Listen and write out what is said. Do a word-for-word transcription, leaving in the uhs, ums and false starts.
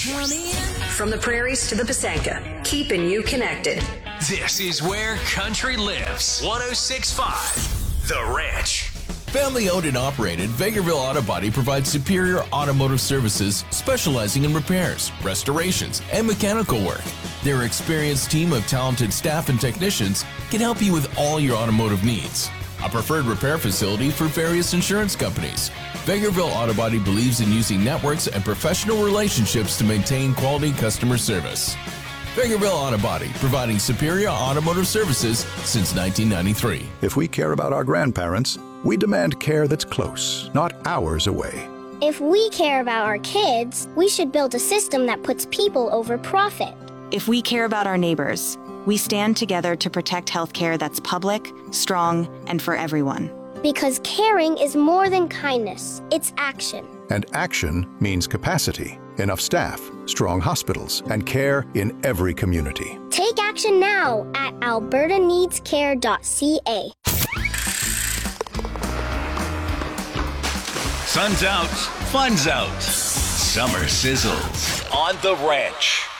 From the prairies to the Pasanka, keeping you connected. This is where country lives. one oh six point five The Ranch. Family owned and operated, Vegreville Auto Body provides superior automotive services specializing in repairs, restorations, and mechanical work. Their experienced team of talented staff and technicians can help you with all your automotive needs. A preferred repair facility for various insurance companies. Vegreville Auto Body believes in using networks and professional relationships to maintain quality customer service. Vegreville Auto Body, providing superior automotive services since nineteen ninety-three. If we care about our grandparents, we demand care that's close, not hours away. If we care about our kids, we should build a system that puts people over profit. If we care about our neighbors, we stand together to protect healthcare that's public, strong, and for everyone. Because caring is more than kindness, it's action. And action means capacity, enough staff, strong hospitals, and care in every community. Take action now at alberta needs care dot c a. Sun's out, fun's out. Summer sizzles on The Ranch.